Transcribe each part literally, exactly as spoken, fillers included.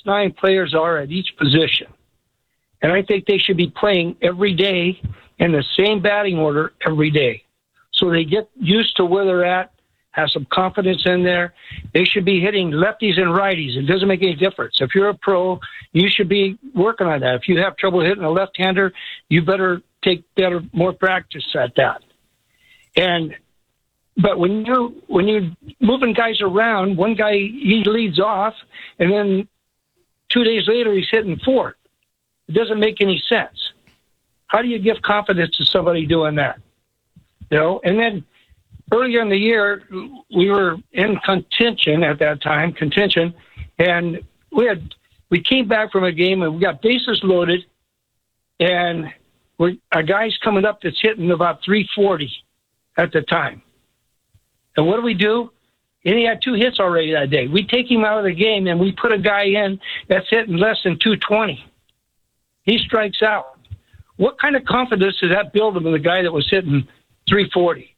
nine players are at each position. And I think they should be playing every day in the same batting order every day. So they get used to where they're at, have some confidence in there. They should be hitting lefties and righties. It doesn't make any difference. If you're a pro, you should be working on that. If you have trouble hitting a left-hander, you better take better, more practice at that. And but when you when you're moving guys around, one guy he leads off, and then two days later he's hitting fourth. It doesn't make any sense. How do you give confidence to somebody doing that? You know, and then earlier in the year we were in contention at that time, contention, and we had we came back from a game and we got bases loaded, and we're, a guy's coming up that's hitting about three forty at the time. And what do we do? And he had two hits already that day. We take him out of the game and we put a guy in that's hitting less than two twenty. He strikes out. What kind of confidence does that build him in the guy that was hitting three forty?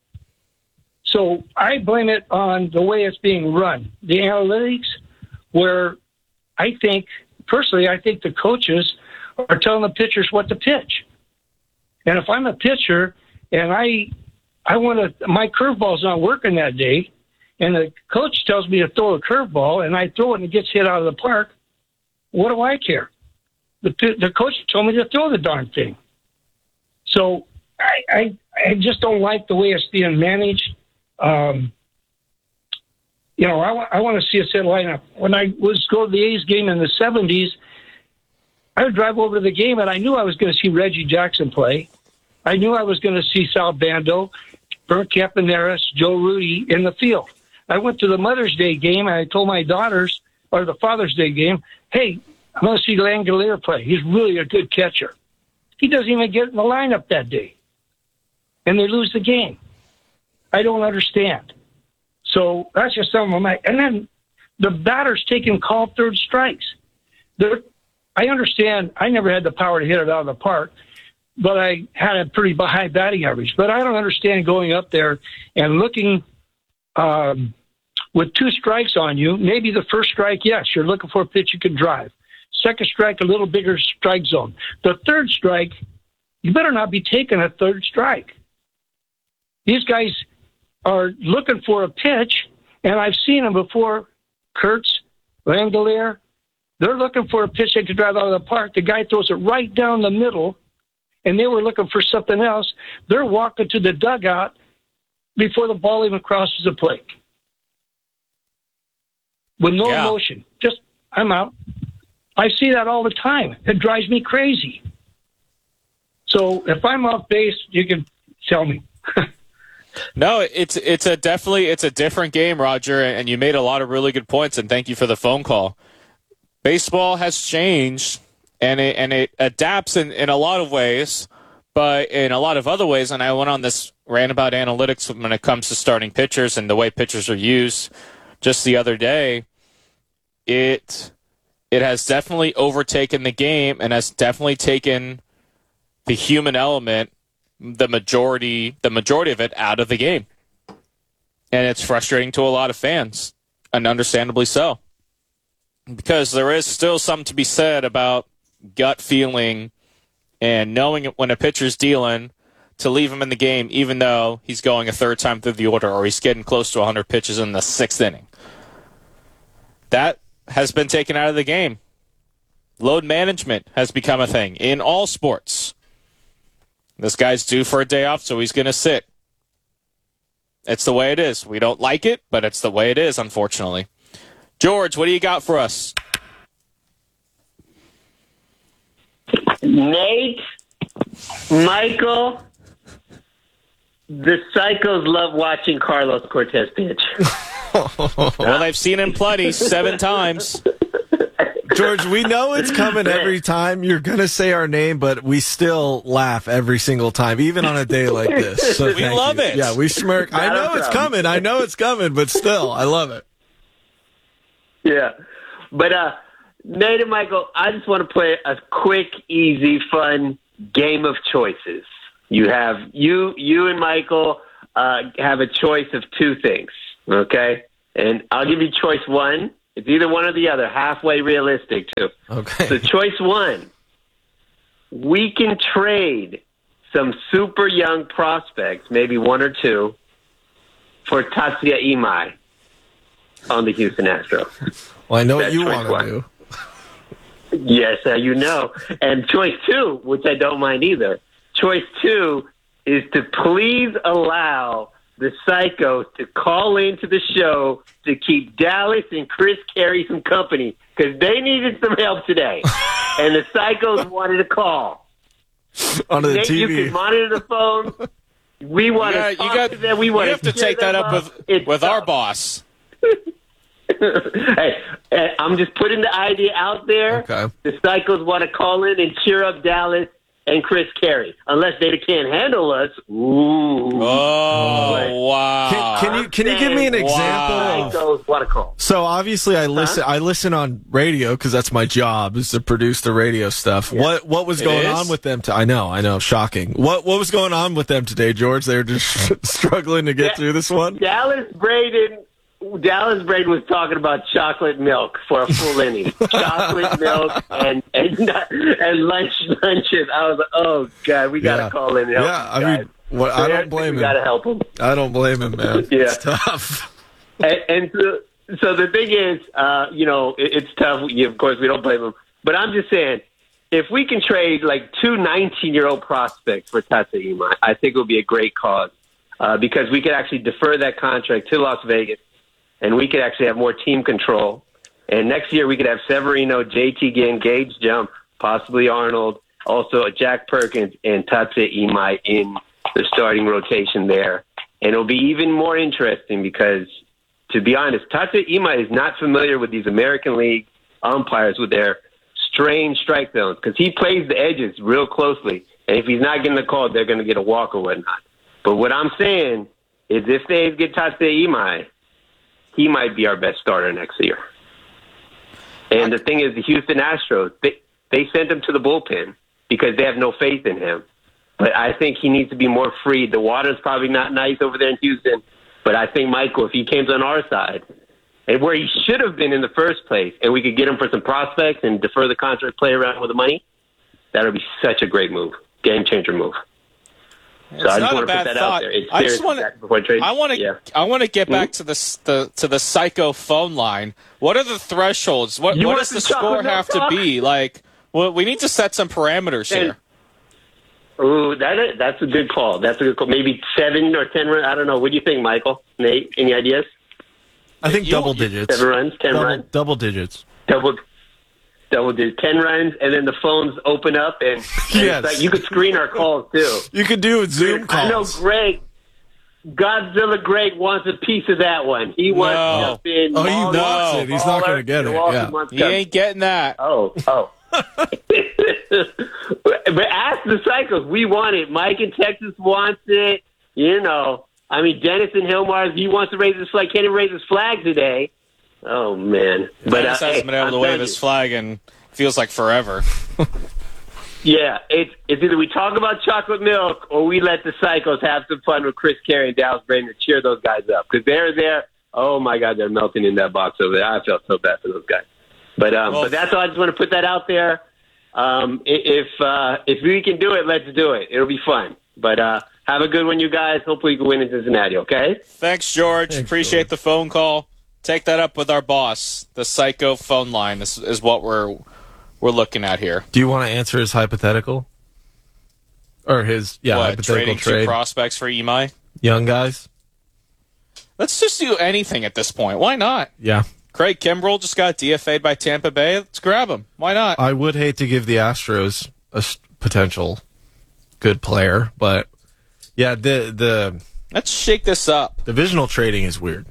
So I blame it on the way it's being run. The analytics, where I think, personally, I think the coaches are telling the pitchers what to pitch. And if I'm a pitcher and I I want to, my curveball's not working that day, and the coach tells me to throw a curveball, and I throw it and it gets hit out of the park, what do I care? The the coach told me to throw the darn thing. So I I, I just don't like the way it's being managed. Um, you know, I, I want to see a set lineup. When I was going to the A's game in the seventies, I would drive over to the game, and I knew I was going to see Reggie Jackson play. I knew I was going to see Sal Bando, Bert Campaneris, Joe Rudy in the field. I went to the Mother's Day game, and I told my daughters, or the Father's Day game, hey, I'm going to see Langolier play. He's really a good catcher. He doesn't even get in the lineup that day. And they lose the game. I don't understand. So that's just some of my... And then the batter's taking called third strikes. They're, I understand I never had the power to hit it out of the park, but I had a pretty high batting average. But I don't understand going up there and looking um, with two strikes on you. Maybe the first strike, yes, you're looking for a pitch you can drive. Second strike, a little bigger strike zone. The third strike, you better not be taking a third strike. These guys are looking for a pitch, and I've seen them before. Kurtz, Langolier, they're looking for a pitch they can drive out of the park. The guy throws it right down the middle, and they were looking for something else. They're walking to the dugout before the ball even crosses the plate. With no yeah. emotion. Just, I'm out. I see that all the time. It drives me crazy. So if I'm off base, you can tell me. No, it's it's a definitely it's a different game, Roger, and you made a lot of really good points, and thank you for the phone call. Baseball has changed, and it and it adapts in, in a lot of ways, but in a lot of other ways, and I went on this rant about analytics when it comes to starting pitchers and the way pitchers are used just the other day. It it has definitely overtaken the game and has definitely taken the human element, the majority the majority of it, out of the game. And it's frustrating to a lot of fans, and understandably so. Because there is still something to be said about gut feeling and knowing when a pitcher's dealing to leave him in the game, even though he's going a third time through the order or he's getting close to one hundred pitches in the sixth inning. That has been taken out of the game. Load management has become a thing in all sports. This guy's due for a day off, so he's going to sit. It's the way it is. We don't like it, but it's the way it is, unfortunately. George, what do you got for us? Nate, Michael, the Psychos love watching Carlos Cortez pitch. Well, they've seen him plenty, seven times. George, we know it's coming every time. You're going to say our name, but we still laugh every single time, even on a day like this. So we love you. it. Yeah, we smirk. I know it's coming. I know it's coming, but still, I love it. Yeah. But, uh, Nate and Michael, I just want to play a quick, easy, fun game of choices. You have, you, you and Michael uh, have a choice of two things, okay? And I'll give you choice one, It's either one or the other, halfway realistic, too. Okay. So choice one, we can trade some super young prospects, maybe one or two, for Tatsuya Imai on the Houston Astros. Well, I know That's what you choice want to one. do. Yes, uh, you know. And choice two, which I don't mind either, choice two is to please allow the Psychos to call into the show to keep Dallas and Chris Carey some company because they needed some help today. And the Psychos wanted to call. On the Nate, T V. you can monitor the phone. We want Yeah, to you talk got. to them. We You want have to cheer take that them up with It's with our tough. boss. Hey, hey, I'm just putting the idea out there. Okay. The Cycles want to call in and cheer up Dallas and Chris Carey. Unless they can't handle us. Ooh. Oh wow! Can, can you can you give me an Wow. example? Of, Cycles want to call. so obviously, I listen. I listen on radio because that's my job is to produce the radio stuff. What what was It going is? on with them? To, I know, I know, shocking. What what was going on with them today, George? They were just struggling to get Yeah. through this one. Dallas Braden. Dallas Braden was talking about chocolate milk for a full inning. Chocolate milk and and and lunch lunches. I was like, oh god, we gotta Yeah. call in and help. Yeah, these I mean, guys. what, I don't Seriously, blame we him. Gotta help them. I don't blame him, man. Yeah. It's tough. And, and so, so the thing is, uh, you know, it, it's tough. You, of course, we don't blame them. But I'm just saying, if we can trade like two nineteen-year-old prospects for Tatsuya Imai, I think it would be a great cause uh, because we could actually defer that contract to Las Vegas, and we could actually have more team control. And next year we could have Severino, J T Ginn, Gage Jump, possibly Arnold, also Jack Perkins, and Tatsuya Imai in the starting rotation there. And it'll be even more interesting because, to be honest, Tatsuya Imai is not familiar with these American League umpires with their strange strike zones because he plays the edges real closely. And if he's not getting the call, they're going to get a walk or whatnot. But what I'm saying is if they get Tatsuya Imai, he might be our best starter next year. And the thing is, the Houston Astros, they, they sent him to the bullpen because they have no faith in him. But I think he needs to be more free. The water's probably not nice over there in Houston. But I think, Michael, if he came on our side, and where he should have been in the first place, and we could get him for some prospects and defer the contract, play around with the money, that would be such a great move, game-changer move. It's So I just not want a to put bad that thought. out there. It's I just serious want that before I trade. I want to. Yeah. I want to get Hmm? back to the, s- the to the Psycho phone line. What are the thresholds? What You what want does the some score chocolate milk have to talk? be? Like, well, we need to set some parameters And- here. Ooh, that is, that's a good call. That's a good call. Maybe seven or ten runs. I don't know. What do you think, Michael? Nate, any ideas? I think You- double digits. Seven runs, ten double, runs, double digits. double, double did ten runs, and then the phones open up, and, and Yes. it's like you could screen our calls too. You could do Zoom I know calls. Greg, Godzilla Greg wants a piece of that one. He wants No. to jump in. Oh, he all wants the it. He's not baller, gonna get it, Milwaukee yeah. wants He to- ain't getting that. Oh, oh. But ask the Cycles. We want it. Mike in Texas wants it. You know, I mean, Dennis in Hillmars, he wants to raise his flag. Can't even raise his flag today. Oh, man. But Dennis uh, hasn't hey, been able I'm to wave telling his you. flag and feels like forever. Yeah, it's, it's either we talk about chocolate milk or we let the Psychos have some fun with Chris Carey and Dallas Braden to cheer those guys up. Because they're there. Oh, my God, they're melting in that box over there. I felt so bad for those guys. But um, Well, but that's all. I just want to put that out there. Um, i- if uh, if we can do it, let's do it. It'll be fun. But uh, have a good one, you guys. Hopefully, you can win in Cincinnati. Okay. Thanks, George. Thanks, Appreciate George. the phone call. Take that up with our boss. The Psycho phone line is, is what we're we're looking at here. Do you want to answer his hypothetical? Or his, yeah, what, hypothetical trading two trade? prospects for Imai? Young guys? Let's just do anything at this point. Why not? Yeah. Craig Kimbrell just got D F A'd by Tampa Bay. Let's grab him. Why not? I would hate to give the Astros a s- potential good player, but yeah, the the Let's shake this up. divisional trading is weird.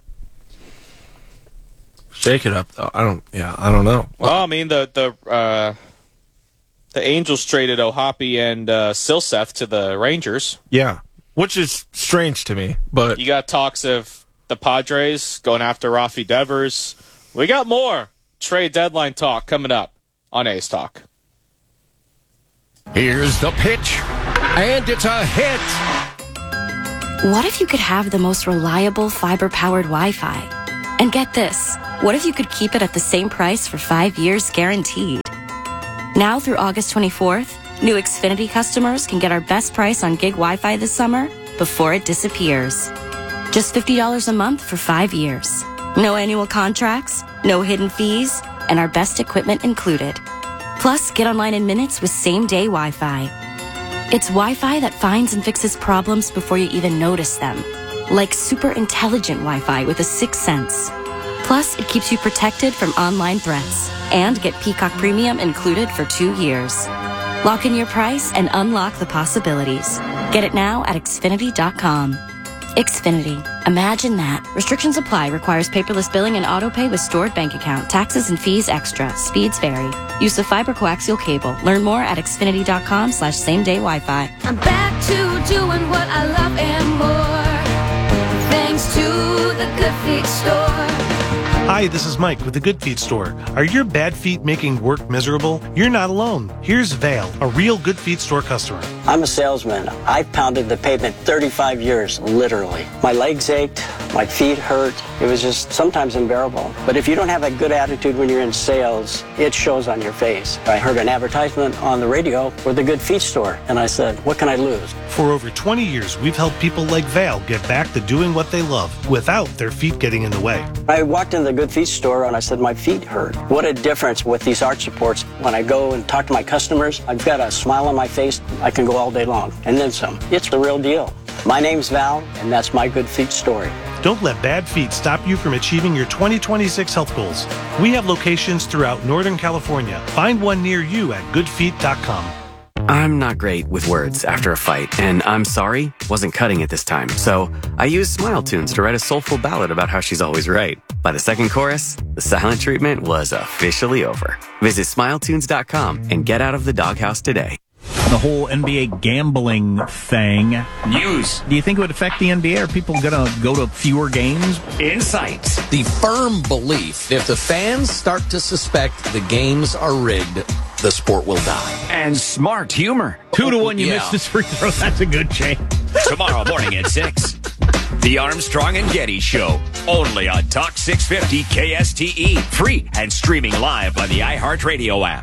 Shake it up, though. I don't. Yeah, I don't know. Well, I mean the the uh, the Angels traded Ohapi and uh, Silseth to the Rangers. Yeah, which is strange to me, but You got talks of the Padres going after Rafi Devers. We got more trade deadline talk coming up on A's Talk. Here's the pitch, and it's a hit. What if you could have the most reliable fiber-powered Wi-Fi? And get this, What if you could keep it at the same price for five years guaranteed? Now through August twenty-fourth, new Xfinity customers can get our best price on gig Wi-Fi this summer before it disappears. Just fifty dollars a month for five years. No annual contracts, no hidden fees, and our best equipment included. Plus, get online in minutes with same-day Wi-Fi. It's Wi-Fi that finds and fixes problems before you even notice them. Like super intelligent Wi-Fi with a sixth sense. Plus, it keeps you protected from online threats. And get Peacock Premium included for two years. Lock in your price and unlock the possibilities. Get it now at Xfinity dot com. Xfinity. Imagine that. Restrictions apply. Requires paperless billing and autopay with stored bank account. Taxes and fees extra. Speeds vary. Use of fiber coaxial cable. Learn more at Xfinity dot com slash same day Wi-Fi. I'm back to doing what I love and more. Thanks to the Good Feet Store. Hi, this is Mike with the Good Feet Store. Are your bad feet making work miserable? You're not alone. Here's Vale, a real Good Feet Store customer. I'm a salesman. I've pounded the pavement thirty-five years, literally. My legs ached, my feet hurt. It was just sometimes unbearable. But if you don't have a good attitude when you're in sales, it shows on your face. I heard an advertisement on the radio for the Good Feet Store, and I said, what can I lose? For over twenty years, we've helped people like Vale get back to doing what they love without their feet getting in the way. I walked in the Good Feet Store and I said, my feet hurt. What a difference with these arch supports. When I go and talk to my customers, I've got a smile on my face. I can go all day long, and then some. It's the real deal. My name's Val, and that's my Good Feet story. Don't let bad feet stop you from achieving your twenty twenty-six health goals. We have locations throughout Northern California. Find one near you at good feet dot com. I'm not great with words after a fight, and I'm sorry wasn't cutting it this time. So I used Smile Tunes to write a soulful ballad about how she's always right. By the second chorus, the silent treatment was officially over. Visit smile tunes dot com and get out of the doghouse today. The whole N B A gambling thing. News. Do you think it would affect the N B A? Are people going to go to fewer games? Insights. The firm belief, if the fans start to suspect the games are rigged, the sport will die. And smart humor. Two to one, you Yeah. missed this free throw. That's a good change. Tomorrow morning at six. The Armstrong and Getty Show. Only on Talk six fifty K S T E. Free and streaming live on the iHeartRadio app.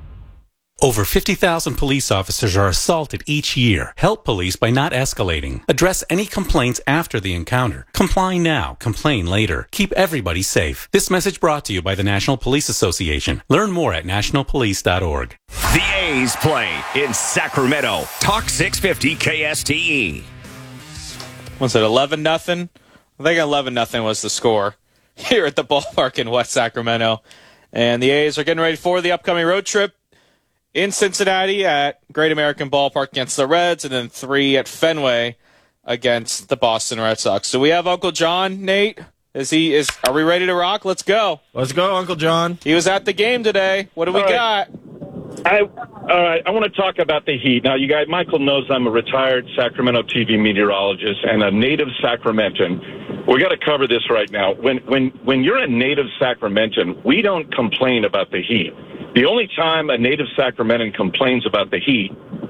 Over fifty thousand police officers are assaulted each year. Help police by not escalating. Address any complaints after the encounter. Comply now, complain later. Keep everybody safe. This message brought to you by the National Police Association. Learn more at national police dot org. The A's play in Sacramento. Talk six fifty K S T E. Was it eleven nothing? I think eleven nothing was the score here at the ballpark in West Sacramento. And the A's are getting ready for the upcoming road trip in Cincinnati at Great American Ballpark against the Reds, and then three at Fenway against the Boston Red Sox. So we have Uncle John, Nate. Is he is are we ready to rock? Let's go. Let's go, Uncle John. He was at the game today. What do we All right. got? I, all right, I want to talk about the heat. Now, you guys, Michael knows I'm a retired Sacramento T V meteorologist and a native Sacramentan. We got to cover this right now. When when when you're a native Sacramentan, we don't complain about the heat. The only time a native Sacramentan complains about the heat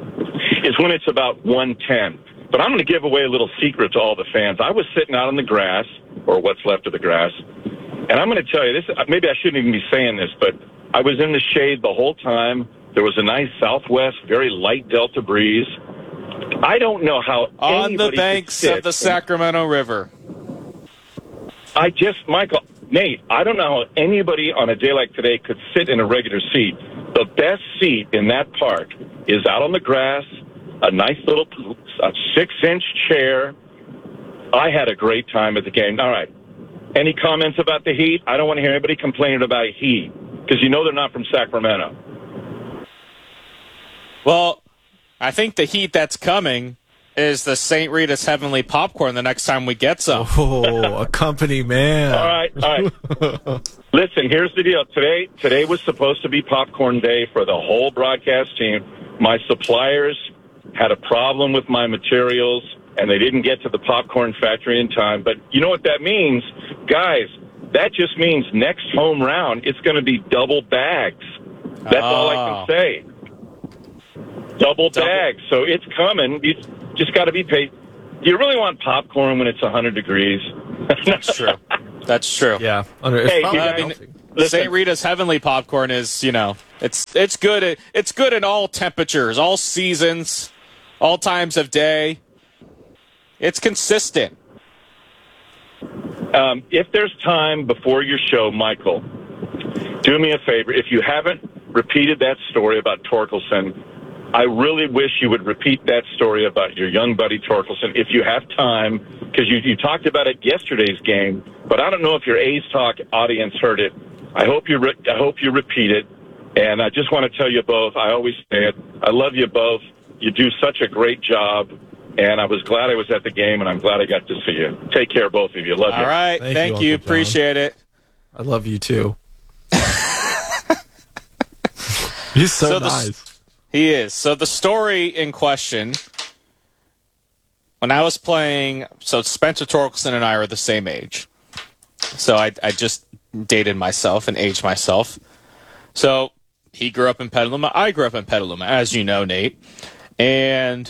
is when it's about one ten. But I'm going to give away a little secret to all the fans. I was sitting out on the grass, or what's left of the grass, and I'm going to tell you this. Maybe I shouldn't even be saying this, but I was in the shade the whole time. There was a nice southwest, very light delta breeze. I don't know how on the banks of the Sacramento River. I just, Michael, Nate, I don't know how anybody on a day like today could sit in a regular seat. The best seat in that park is out on the grass, a nice little a six-inch chair. I had a great time at the game. All right. Any comments about the heat? I don't want to hear anybody complaining about heat because you know they're not from Sacramento. Well, I think the heat that's coming is the Saint Rita's Heavenly Popcorn the next time we get some. Oh, a company man. All right, all right. Listen, here's the deal. Today, today was supposed to be popcorn day for the whole broadcast team. My suppliers had a problem with my materials, and they didn't get to the popcorn factory in time. But you know what that means? Guys, that just means next home round, it's going to be double bags. That's oh. all I can say. Double, double bags. So it's coming. You just got to be paid. Do you really want popcorn when it's one hundred degrees? That's true. That's true. Yeah. Under, it's Hey, probably you I guys- mean, Listen. Saint Rita's Heavenly Popcorn is, you know, it's it's good. It's good in all temperatures, all seasons, all times of day. It's consistent. Um, if there's time before your show, Michael, do me a favor. If you haven't repeated that story about Torkelson, I really wish you would repeat that story about your young buddy Torkelson if you have time, because you, you talked about it yesterday's game, but I don't know if your A's Talk audience heard it. I hope you re- I hope you repeat it, and I just want to tell you both, I always say it, I love you both. You do such a great job, and I was glad I was at the game, and I'm glad I got to see you. Take care, both of you. Love you. All right. Thank Thank, you, you. Uncle John. Appreciate it. I love you too. He's so, So the- nice. He is. So the story in question, when I was playing, so Spencer Torkelson and I are the same age. So I, I just dated myself and aged myself. So he grew up in Petaluma. I grew up in Petaluma, as you know, Nate. And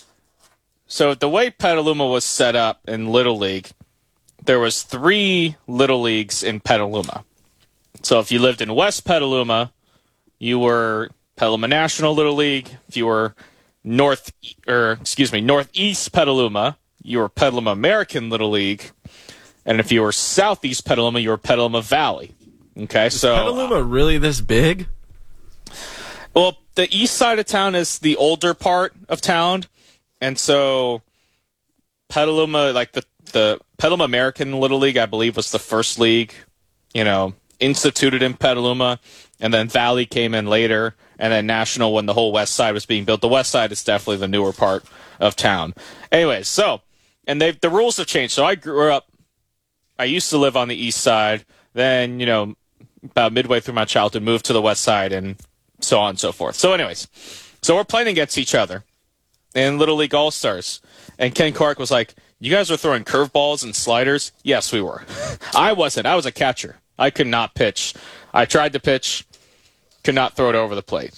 so the way Petaluma was set up in Little League, there was three Little Leagues in Petaluma. So if you lived in West Petaluma, you were Petaluma National Little League. If you were north, or excuse me, Northeast Petaluma, you were Petaluma American Little League. And if you were Southeast Petaluma, you were Petaluma Valley. Okay, Is so Petaluma really this big? well, the east side of town is the older part of town, and so Petaluma, like the the Petaluma American Little League, I believe, was the first league, you know, instituted in Petaluma, and then Valley came in later, and then National when the whole west side was being built. The west side is definitely the newer part of town. Anyways, so, and they the rules have changed. So I grew up, I used to live on the east side, then, you know, about midway through my childhood, moved to the west side, and so on and so forth. So anyways, so we're playing against each other in Little League All-Stars, and Ken Clark was like, you guys were throwing curveballs and sliders? Yes, we were. I wasn't. I was a catcher. I could not pitch. I tried to pitch, could not throw it over the plate.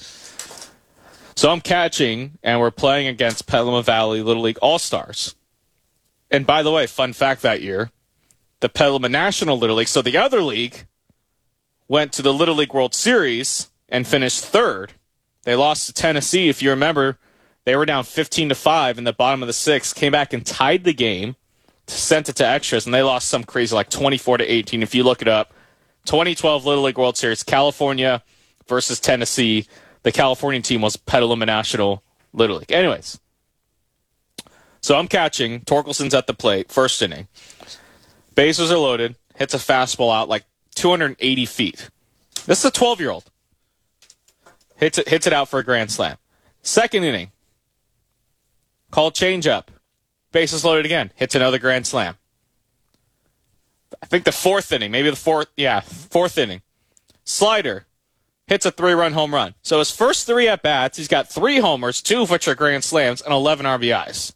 So I'm catching, and we're playing against Petaluma Valley Little League All-Stars. And by the way, fun fact that year, the Petaluma National Little League, so the other league, went to the Little League World Series and finished third. They lost to Tennessee. If you remember, they were down fifteen to five in the bottom of the sixth, came back and tied the game, sent it to extras, and they lost some crazy like twenty-four to eighteen. If you look it up, twenty twelve Little League World Series, California versus Tennessee. The California team was Petaluma National Little League. Anyways, so I'm catching. Torkelson's at the plate, first inning. Bases are loaded, hits a fastball out like two hundred eighty feet. This is a twelve-year-old. Hits it, hits it out for a grand slam. Second inning, called changeup. Bases loaded again. Hits another grand slam. I think the fourth inning, maybe the fourth, yeah, fourth inning. Slider hits a three-run home run. So his first three at-bats, he's got three homers, two of which are grand slams, and eleven R B Is.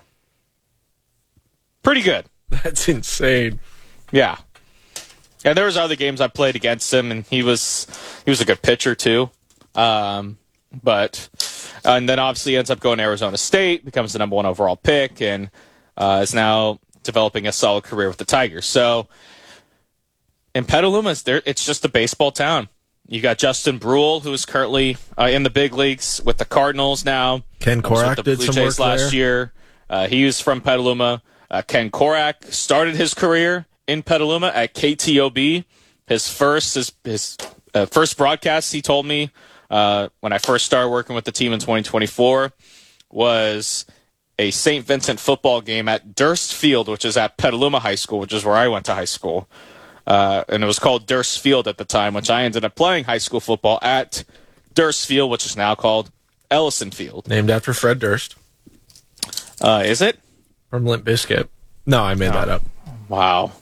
Pretty good. That's insane. Yeah. And there was other games I played against him, and he was he was a good pitcher too. Um, but uh, and then obviously ends up going to Arizona State, becomes the number one overall pick, and uh, is now developing a solid career with the Tigers. So in Petaluma, there it's just a baseball town. You got Justin Brule, who's currently uh, in the big leagues with the Cardinals now. Ken Was with Korak the did Blue some Jays work last there. year. Uh, he was from Petaluma. Uh, Ken Korak started his career in Petaluma at K T O B. His first his, his uh, first broadcast, he told me, uh, when I first started working with the team in twenty twenty-four, was a Saint Vincent football game at Durst Field, which is at Petaluma High School, which is where I went to high school. Uh, and it was called Durst Field at the time, which I ended up playing high school football at Durst Field, which is now called Ellison Field. Named after Fred Durst. Uh, is it? From Limp Bizkit. No, I made Oh. that up. Wow.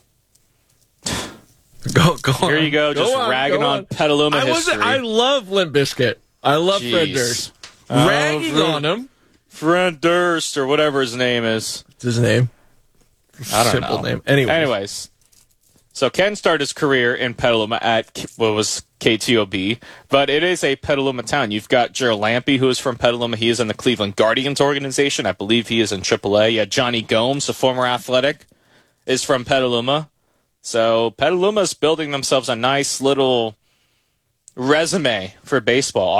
Go, go Here on. you go, just on, ragging go on, on. Petaluma I history. wasn't- I love Limp Bizkit. I love Fred Jeez. Durst. Oh, Ragging Fred- on him. Fred Durst, or whatever his name is. What's his name? I don't Simple know. name. Anyways. Anyways. So Ken started his career in Petaluma at K- what was K T O B, but it is a Petaluma town. You've got Gerald Lampy, who is from Petaluma. He is in the Cleveland Guardians organization. I believe he is in triple A. Yeah, Johnny Gomes, a former Athletic, is from Petaluma. So Petaluma's building themselves a nice little resume for baseball.